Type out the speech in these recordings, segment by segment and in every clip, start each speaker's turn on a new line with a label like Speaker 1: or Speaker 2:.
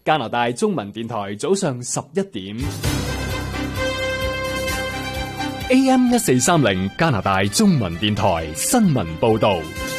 Speaker 1: 加拿大中文電台早上11點。AM 1430加拿大中文電台新聞報道。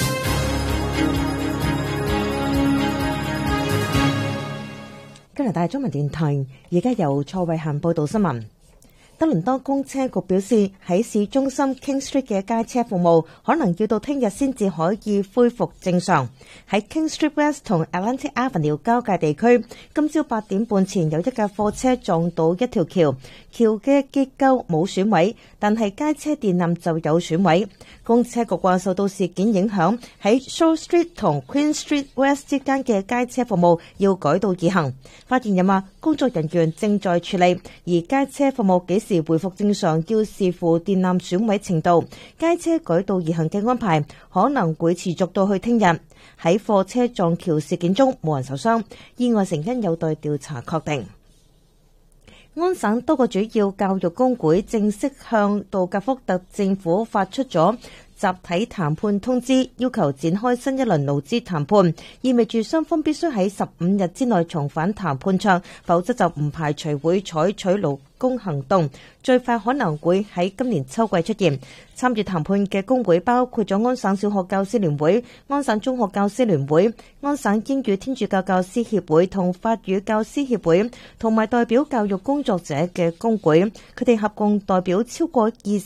Speaker 2: 加拿大中文電台而家由蔡慧嫻報道新聞。多倫多公車局表示，喺市中心 King Street 嘅街車服務可能要到聽日先至可以恢復正常。喺 King Street West 同 Atlantic Avenue 交界地區，今朝8點半前有一架貨車撞到一條橋，橋嘅結構冇損毀，但係街車電纜就有損毀。公車局話受到事件影響，喺 Shaw Street 同 Queen Street West 之間嘅街車服務要改道而行。發言人話，工作人員正在處理，而街車服務幾時回復正常要視乎電纜損毀程度。街車改道而行嘅安排可能會持續到去聽日。喺貨車撞橋事件中冇人受傷，意外成因有待調查確定。安省多個主要教育工會正式向杜格福特政府發出咗集體談判通知，要求展開新一輪勞資談判，意味住雙方必須喺15日之內重返談判桌，否則就唔排除會採取勞工行動，最快可能會喺今年秋季出現。參與談判嘅工會包括咗安省小學教師聯會、安省中學教師聯會、安省英語天主教教師協會同法語教師協會，同埋代表教育工作者嘅工會。佢哋合共代表超過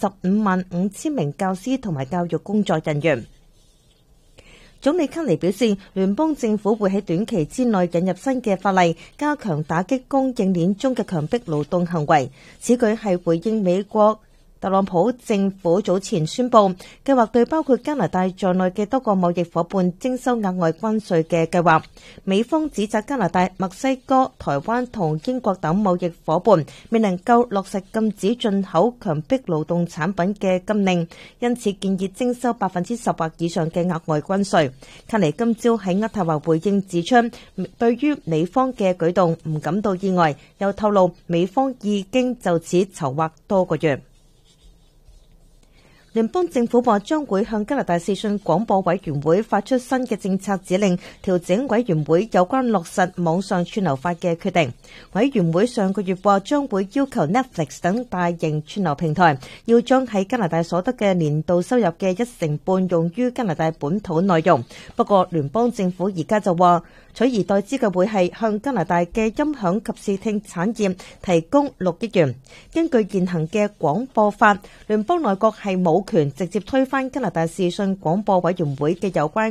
Speaker 2: 255000名教師同埋教育工作人員。總理卡尼表示，聯邦政府會喺短期之內引入新嘅法例，加強打擊供應鏈中嘅強迫勞動行為。此舉係回應美國特朗普政府早前宣布計劃對包括加拿大在內嘅多個貿易夥伴徵收額外關稅嘅計劃。美方指責加拿大、墨西哥、台灣同英國等貿易夥伴未能夠落實禁止進口強迫勞動產品嘅禁令，因此建議徵收10%或以上嘅額外關稅。卡尼今朝喺渥太華回應指出，對於美方嘅舉動唔感到意外，又透露美方已經就此籌劃多個月。聯邦政府話將會向加拿大視訊廣播委員會發出新嘅政策指令，調整委員會有關落實網上串流法嘅決定。委員會上個月話將會要求 Netflix 等大型串流平台要將喺加拿大所得嘅年度收入嘅1/8用於加拿大本土內容。不過聯邦政府而家就話，取而代之嘅會係向加拿大嘅音響及視聽產業提供6億元。根據現行嘅廣播法，聯邦內閣係冇權直接推翻加拿大視訊廣播委員會嘅有關